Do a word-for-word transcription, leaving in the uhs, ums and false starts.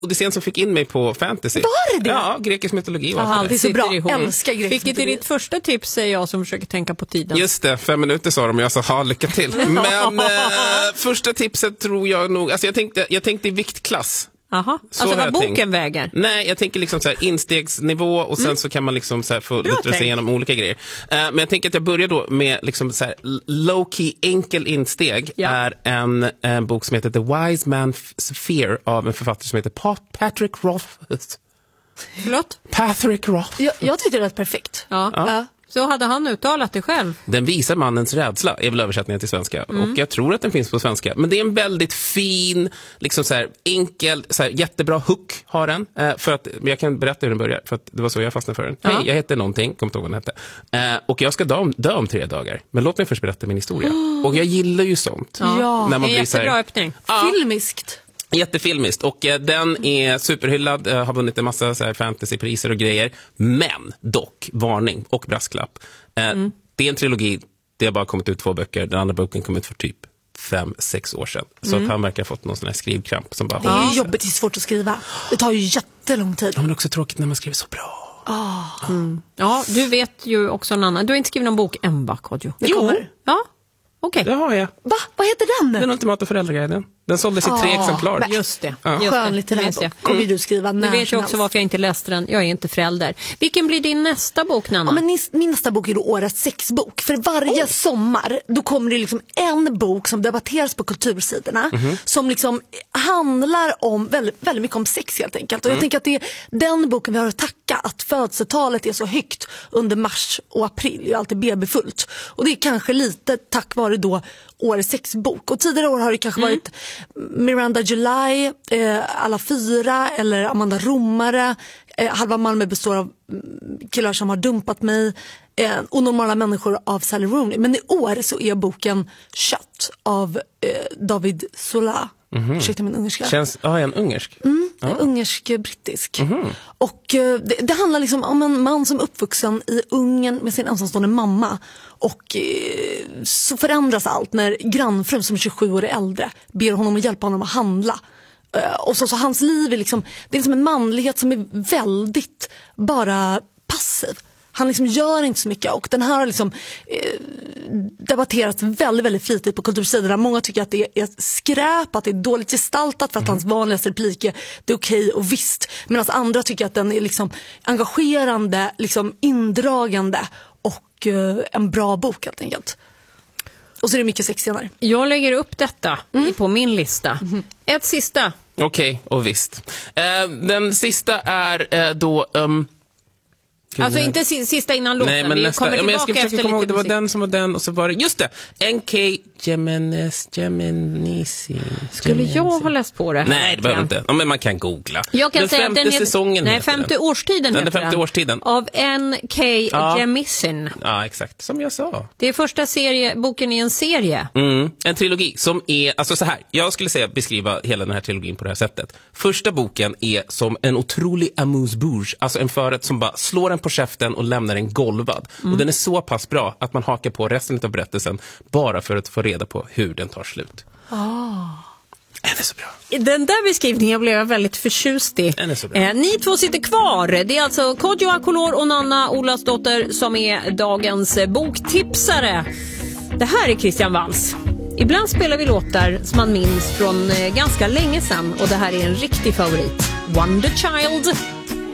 Odysseen som fick in mig på fantasy. Var det det? Ja, grekisk mytologi. Aha, det är så bra. Ihop. Älskar grekisk Vilket är ditt första tips, säger jag som försöker tänka på tiden. Just det, fem minuter sa de och jag sa ha, lycka till. Men eh, första tipset tror jag nog, alltså jag tänkte, jag tänkte i viktklass. Aha. Så Alltså har vad jag boken tänkt. väger. Nej, jag tänker liksom så här instegsnivå och sen mm. så kan man liksom så här få luttra sig tänkt. igenom olika grejer. Uh, men jag tänker att jag börjar då med liksom så här low-key enkel insteg ja. är en, en bok som heter The Wise Man's Fear av en författare som heter pa- Patrick Rothfuss. Förlåt? Patrick Roth. Jag, jag tyckte det var perfekt. Ja. Ja. Ja. Så hade han uttalat det själv. Den visar mannens rädsla är väl översättningen till svenska. Mm. Och jag tror att den finns på svenska. Men det är en väldigt fin, liksom så här enkel, så här jättebra hook har den. Eh, för att, jag kan berätta hur den börjar. För att det var så jag fastnade för den. Ja. Hej, jag heter någonting, kommer inte ihåg vad den hette. Eh, och jag ska dö om, dö om tre dagar. Men låt mig först berätta min historia. Oh. Och jag gillar ju sånt. Ja. När man En blir så här, jättebra öppning. Ja. Filmiskt. Jättefilmiskt och eh, den är superhyllad, eh, har vunnit en massa så här, fantasypriser och grejer, men dock, varning och brasklapp. Eh, mm. Det är en trilogi, det har bara kommit ut två böcker, den andra boken kom ut för typ fem, sex år sedan. Så mm. att han verkar ha fått någon sån här skrivkramp som bara... Det är ju jobbigt, det är svårt att skriva. Det tar ju jättelång tid. Ja, men också tråkigt när man skriver så bra. Oh. Mm. Ja, du vet ju också en annan. Du har inte skrivit någon bok än, va, Kodjo? Det kommer. Ja, okej. Det har jag. Va? Vad heter den? Den ultimata föräldraguiden. Den såldes i tre Oh, exemplar. Just det. Ja. Skönlitterär bok. Kommer du skriva när Du vet ju också helst. varför jag inte läste den. Jag är inte förälder. Vilken blir din nästa bok, Nanna? Ja, men min, min nästa bok är då årets sexbok. För varje oh. sommar då kommer det liksom en bok som debatteras på kultursidorna. Mm-hmm. Som liksom handlar om väldigt, väldigt mycket om sex helt enkelt. Och jag mm. tänker att det är den boken vi har att tacka. Att födelsetalet är så högt under mars och april. Det är alltid babyfullt. Och det är kanske lite tack vare då årets sexbok. Och tidigare år har det kanske mm. varit Miranda July, eh, Alla fyra eller Amanda Romare. Eh, Halva Malmö består av killar som har dumpat mig. Eh, och Normala människor av Sally Rooney. Men i år så är boken Kött av eh, David Sola. Mm-hmm. Ursäkta min ungerska. Känns, ja, en ungersk. Mm, ja. ungersk-brittisk. Mm-hmm. Och eh, det, det handlar liksom om en man som är uppvuxen i Ungern med sin ensamstående mamma. Och eh, så förändras allt när grannfrun som är tjugosju år äldre ber honom att hjälpa honom att handla. Uh, och så, så hans liv är liksom, det är liksom en manlighet som är väldigt bara passiv. Han liksom gör inte så mycket och den här har liksom eh, debatterats väldigt, väldigt flitigt på kultursidorna. Många tycker att det är skräp, att det är dåligt gestaltat för att mm. hans vanligaste replik är det är okej och visst. Medan andra tycker att den är liksom engagerande, liksom indragande och eh, en bra bok helt enkelt. Och så är det mycket sexscener. Jag lägger upp detta mm. på min lista. Mm. Ett sista. Okej, okay, och visst. Eh, den sista är eh, då... Um, alltså inte sista innan låten. Nej, men vi nästa, kommer ja, men jag ska tillbaka försöka komma ihåg, det var musik. den som var den och så var det, just det, N K Gemines, Geminisi. Skulle jag ha läst på det? Nej, det behöver inte. Ja, men man kan googla. Jag kan den säga femte att den heter, säsongen nej, heter femte den. årstiden Den heter femte den. årstiden. Av N K Ja. Jemisin. Ja, exakt. Som jag sa. Det är första serie, boken i en serie. Mm, en trilogi som är, alltså så här, jag skulle säga beskriva hela den här trilogin på det här sättet. Första boken är som en otrolig amuse-bouche, alltså en förrätt som bara slår en på käften och lämnar en golvad. Mm. Och den är så pass bra att man hakar på resten av berättelsen bara för att få reda på hur den tar slut. Ah. Den är så bra. Den där beskrivningen blev jag väldigt förtjust i. Den är så bra. Eh, ni två sitter kvar. Det är alltså Kodjo Akolor och Nanna Olasdotter som är dagens eh, boktipsare. Det här är Christian Walls. Ibland spelar vi låtar som man minns från eh, ganska länge sedan. Och det här är en riktig favorit. Wonder Child.